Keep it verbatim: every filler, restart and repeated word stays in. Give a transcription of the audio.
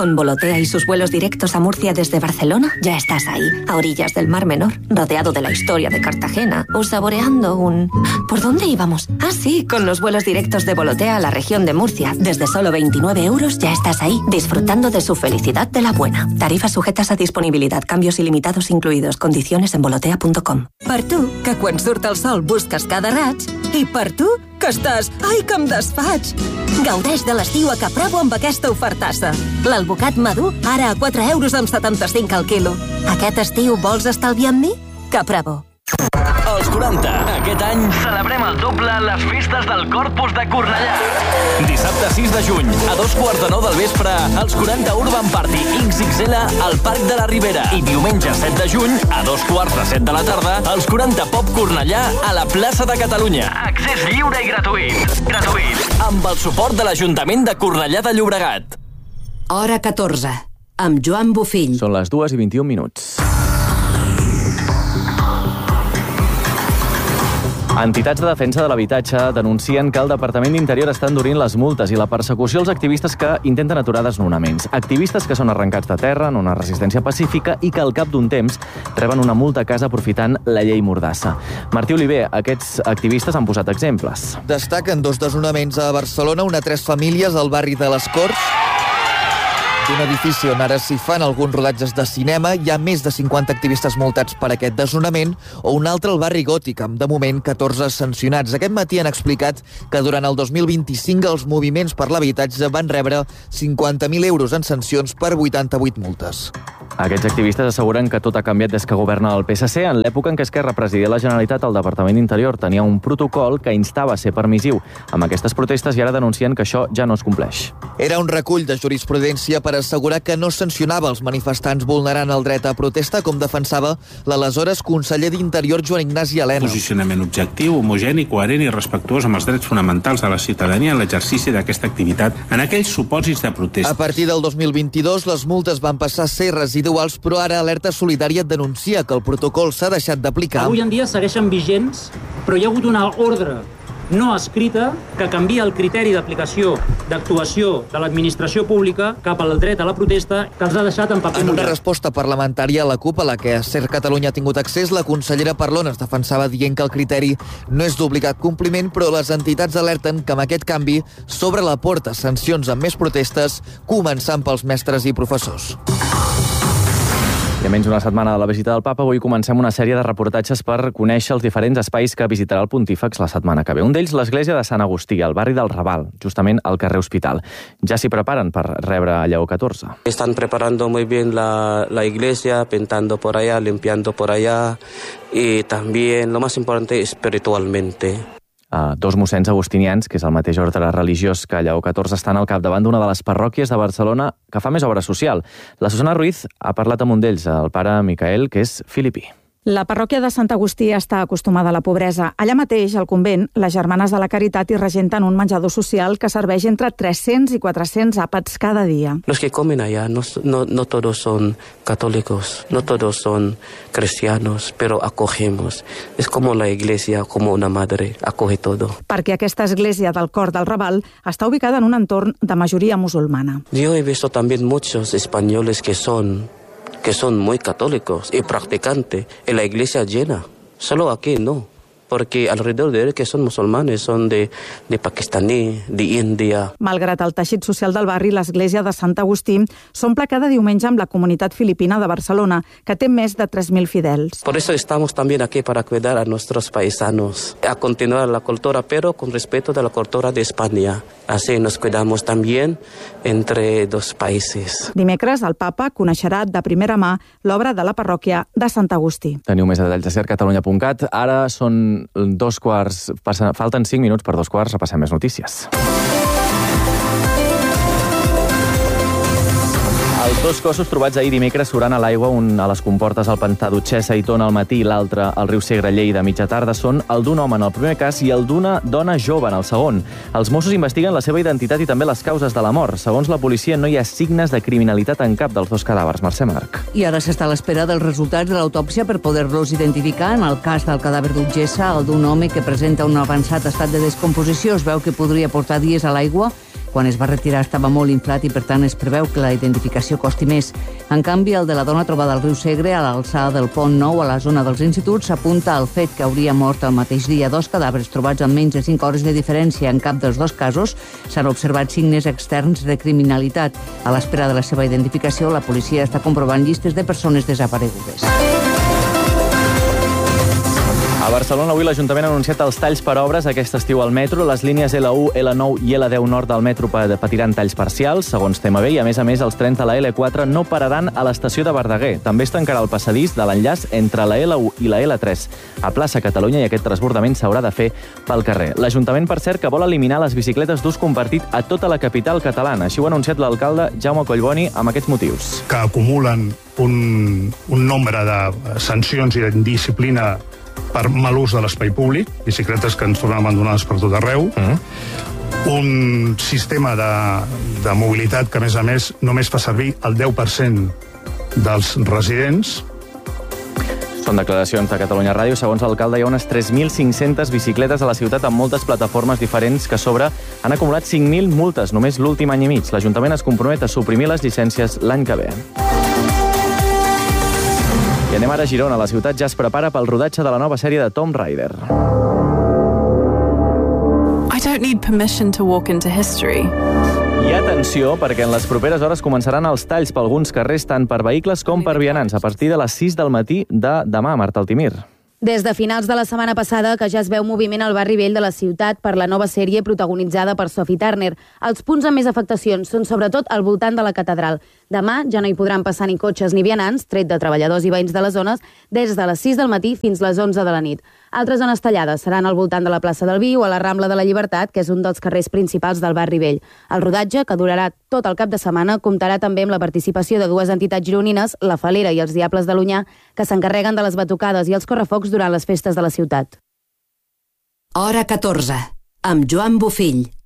Con Volotea y sus vuelos directos a Murcia desde Barcelona, ya estás ahí, a orillas del Mar Menor, rodeado de la historia de Cartagena, o saboreando un... ¿Por dónde íbamos? Ah, sí, con los vuelos directos de Volotea a la región de Murcia. Desde solo veintinueve euros ya estás ahí, disfrutando de su felicidad de la buena. Tarifas sujetas a disponibilitat, cambios ilimitados incluidos, condiciones en volotea punto com. Per tu, que quan surt el sol busques cada raig, i per tu, que estàs... Ai, que em desfaig! Gaudeix de l'estiu a Capravo amb aquesta ofertassa. L'alvocat madur, ara a quatre euros amb setanta-cinc al quilo. Aquest estiu vols estalviar amb mi? Capravo. Els quaranta. Aquest any celebrem el doble a les festes del Corpus de Cornellà. Dissabte sis de juny, a dos quarts de nou del vespre, els quaranta Urban Party X X L al Parc de la Ribera. I diumenge set de juny, a dos quarts de set de la tarda, els quaranta Pop Cornellà a la plaça de Catalunya. Accés lliure i gratuït. Gratuït. Amb el suport de l'Ajuntament de Cornellà de Llobregat. Hora catorze, amb Joan Bofill. Són les dues i vint-i-un minuts. Entitats de defensa de l'habitatge denuncien que el Departament d'Interior està endurint les multes i la persecució als activistes que intenten aturar desnonaments. Activistes que són arrencats de terra en una resistència pacífica i que al cap d'un temps reben una multa a casa aprofitant la llei Mordassa. Martí Oliver, aquests activistes han posat exemples. Destaquen dos desnonaments a Barcelona, una a tres famílies al barri de les Corts, d'un edifici on ara s'hi fan alguns rodatges de cinema. Hi ha més de cinquanta activistes multats per aquest desnonament, o un altre al barri Gòtic, amb de moment catorze sancionats. Aquest matí han explicat que durant el dos mil vint-i-cinc els moviments per l'habitatge van rebre cinquanta mil euros en sancions per vuitanta-vuit multes. Aquests activistes asseguren que tot ha canviat des que governa el P S C. En l'època en què Esquerra presidia la Generalitat, el Departament d'Interior tenia un protocol que instava a ser permissiu amb aquestes protestes i ara denuncien que això ja no es compleix. Era un recull de jurisprudència per assegurar que no sancionava els manifestants vulnerant el dret a protesta, com defensava l'aleshores conseller d'Interior Joan Ignasi Elena. Posicionament objectiu, homogeni, coherent i respectuós amb els drets fonamentals de la ciutadania en l'exercici d'aquesta activitat en aquells supòsits de protesta. A partir del dos mil vint-i-dos, les multes van passar a ser residuals, però ara Alerta Solidària denuncia que el protocol s'ha deixat d'aplicar. Avui en dia segueixen vigents, però hi ha hagut una ordre no escrita que canvia el criteri d'aplicació d'actuació de l'administració pública cap al dret a la protesta, que els ha deixat en paper mullat. En una mullat. resposta parlamentària a la CUP, a la que Ser Catalunya ha tingut accés, la consellera Parlon es defensava dient que el criteri no és d'obligat compliment, però les entitats alerten que amb aquest canvi s'obre la porta a sancions amb més protestes, començant pels mestres i professors. I a menys una setmana de la visita del Papa, avui comencem una sèrie de reportatges per conèixer els diferents espais que visitarà el Pontífex la setmana que ve. Un d'ells, l'església de Sant Agustí, al barri del Raval, justament al carrer Hospital. Ja s'hi preparen per rebre a Lleó catorze. Están preparando muy bien la, la iglesia, pintando por allá, limpiando por allá, y también, lo más importante, espiritualmente. Uh, dos mossens agustinians, que és el mateix ordre religiós que Lleó catorze, estan al capdavant d'una de les parròquies de Barcelona que fa més obra social. La Susana Ruiz ha parlat amb un d'ells, el pare Micael, que és filipí. La parròquia de Sant Agustí està acostumada a la pobresa. Allà mateix, al convent, les Germanes de la Caritat hi regenten un menjador social que serveix entre tres-cents i quatre-cents àpats cada dia. Los que comen allá no, no, no todos son católicos, no todos son cristianos, pero acogemos. Es como la iglesia, como una madre, acoge todo. Perquè aquesta església del Cor del Raval està ubicada en un entorn de majoria musulmana. Yo he visto también muchos españoles que son que son muy católicos y practicantes, en la iglesia llena. Solo aquí no, porque alrededor de ellos que son musulmanes, son de, de pakistaní, de Índia. Malgrat el teixit social del barri, l'església de Sant Agustí s'omple cada diumenge amb la comunitat filipina de Barcelona, que té més de tres mil fidels. Por eso estamos también aquí para cuidar a nuestros paisanos, a continuar la cultura, pero con respeto de la cultura de España. Así nos cuidamos también entre dos países. Dimecres, el papa coneixerà de primera mà l'obra de la parròquia de Sant Agustí. Teniu més detalls a ser catalunya punt cat. Ara són dos quarts, passen, falten cinc minuts per dos quarts, repassem més notícies. Els dos cossos trobats ahir dimecres surant a l'aigua, un a les comportes al pantà d'Utxessa i Tona al matí i l'altre al riu Segre Lleida a mitja tarda, són el d'un home en el primer cas i el d'una dona jove en el segon. Els Mossos investiguen la seva identitat i també les causes de la mort. Segons la policia, no hi ha signes de criminalitat en cap dels dos cadàvers. Mercè Marc. I ara s'està a l'espera dels resultats de l'autòpsia per poder-los identificar. En el cas del cadàver d'Utxessa, el d'un home que presenta un avançat estat de descomposició, es veu que podria portar dies a l'aigua Quan es va retirar estava molt inflat i, per tant, es preveu que la identificació costi més. En canvi, el de la dona trobada al riu Segre, a l'alçada del Pont Nou, a la zona dels instituts, s'apunta al fet que hauria mort el mateix dia. Dos cadàvers trobats amb menys de cinc hores de diferència. En cap dels dos casos s'han observat signes externs de criminalitat. A l'espera de la seva identificació, la policia està comprovant llistes de persones desaparegudes. A Barcelona avui l'Ajuntament ha anunciat els talls per obres aquest estiu al metro. Les línies L u, L nou i L deu nord del metro patiran talls parcials, segons T M B, i a més a més els trens de la L quatre no pararan a l'estació de Verdaguer. També es tancarà el passadís de l'enllaç entre la L u i la L tres a plaça Catalunya i aquest transbordament s'haurà de fer pel carrer. L'Ajuntament, per cert, que vol eliminar les bicicletes d'ús compartit a tota la capital catalana. Així ho ha anunciat l'alcalde Jaume Collboni amb aquests motius. Que acumulen un, un nombre de sancions i d'indisciplina per mal ús de l'espai públic, bicicletes que ens tornen abandonades per tot arreu, uh-huh. un sistema de, de mobilitat que, a més a més, només fa servir el deu per cent dels residents. Són declaracions de Catalunya Ràdio. Segons l'alcalde, hi ha unes tres mil cinc-centes bicicletes a la ciutat amb moltes plataformes diferents que a sobre han acumulat cinc mil multes només l'últim any i mig. L'Ajuntament es compromet a suprimir les llicències l'any que ve. I anem ara a Girona. La ciutat ja es prepara pel rodatge de la nova sèrie de Tomb Raider. I don't need permission to walk into history. I atenció, perquè en les properes hores començaran els talls per alguns carrers tant per vehicles com per vianants a partir de les sis del matí de demà, Marta Altimir. Des de finals de la setmana passada que ja es veu moviment al barri vell de la ciutat per la nova sèrie protagonitzada per Sophie Turner. Els punts amb més afectacions són sobretot al voltant de la catedral. Demà ja no hi podran passar ni cotxes ni vianants, tret de treballadors i veïns de les zones, des de les sis del matí fins les onze de la nit. Altres zones tallades seran al voltant de la plaça del Vi o a la Rambla de la Llibertat, que és un dels carrers principals del barri vell. El rodatge, que durarà tot el cap de setmana, comptarà també amb la participació de dues entitats gironines, la Falera i els Diables de l'Onyar, que s'encarreguen de les batucades i els correfocs durant les festes de la ciutat. Hora catorze, amb Joan Bofill.